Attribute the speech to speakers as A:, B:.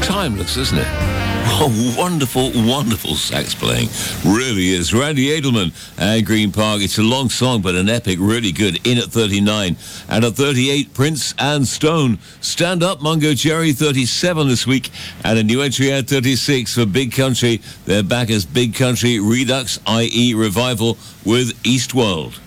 A: timeless, isn't it? Oh, wonderful, wonderful sax playing. Really is. Randy Edelman and Green Park. It's a long song, but an epic, really good. In at 39. And at 38, Prince and Stone. Stand Up, Mungo Jerry, 37 this week. And a new entry at 36 for Big Country. They're back as Big Country Redux, i.e. Revival, with East World.